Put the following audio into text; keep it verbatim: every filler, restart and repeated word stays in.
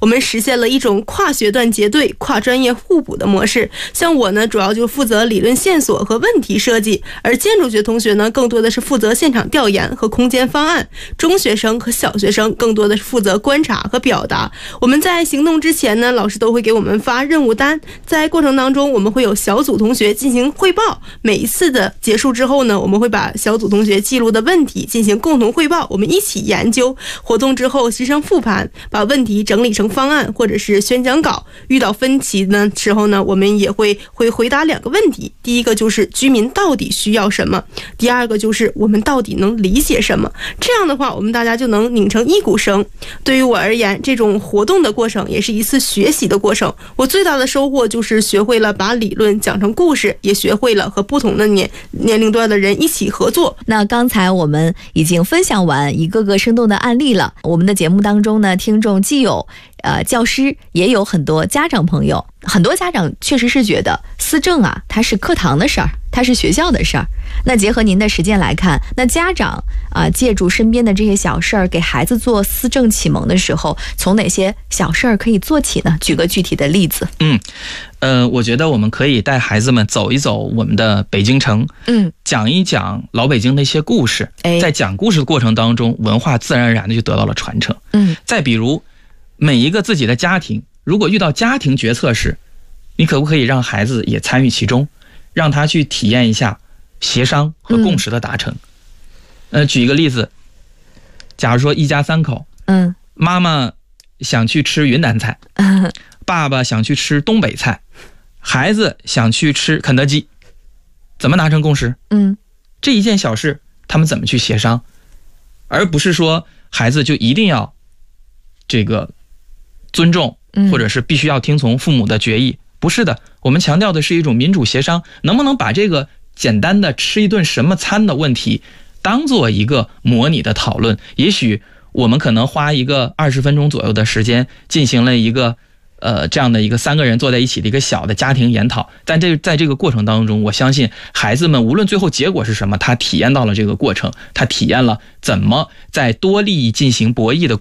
我们实现了一种跨学段结对、跨专业互补的模式。像我呢，主要就负责理论线索和问题设计，而建筑学同学呢，更多的是负责现场调研和空间方案。中学生和小学生更多的是负责观察和表达。我们在行动之前呢，老师都会给我们发任务单，在过程当中我们会有小组同学进行汇报。每一次的结束之后呢，我们会把小组同学记录的问题进行共同汇报，我们一起研究。活动之后实行复盘，把问题整理成方案或者是宣讲稿。遇到分歧的时候呢，我们也会会回答两个问题，第一个就是居民到底需要什么，第二个就是我们到底能理解什么。这样的话，我们大家就能拧成一股绳。对于我而言，这种活动的过程也是一次学习的过程。我最大的收获就是学会了把理论讲成故事，也学会了和不同的年年龄段的人一起合作。 那刚才我们已经分享完一个个生动的案例了。我们的节目当中呢，听众既有呃教师，也有很多家长朋友。很多家长确实是觉得思政啊，它是课堂的事儿，它是学校的事儿。那结合您的实践来看，那家长啊，借助身边的这些小事儿，给孩子做思政启蒙的时候，从哪些小事儿可以做起呢？举个具体的例子。 嗯，呃，我觉得我们可以带孩子们走一走我们的北京城，嗯，讲一讲老北京的一些故事。在讲故事的过程当中，文化自然而然的就得到了传承。嗯，再比如每一个自己的家庭，如果遇到家庭决策时，你可不可以让孩子也参与其中，让他去体验一下协商和共识的达成？嗯、呃，举一个例子，假如说一家三口，嗯，妈妈想去吃云南菜，嗯，爸爸想去吃东北菜，孩子想去吃肯德基，怎么达成共识？嗯，这一件小事，他们怎么去协商？而不是说孩子就一定要这个尊重，或者是必须要听从父母的决议。不是的，我们强调的是一种民主协商。能不能把这个简单的吃一顿什么餐的问题当做一个模拟的讨论？也许我们可能花一个二十分钟左右的时间进行了一个呃这样的一个三个人坐在一起的一个小的家庭研讨。但这在这个过程当中，我相信孩子们无论最后结果是什么，他体验到了这个过程，他体验了怎么在多利益进行博弈的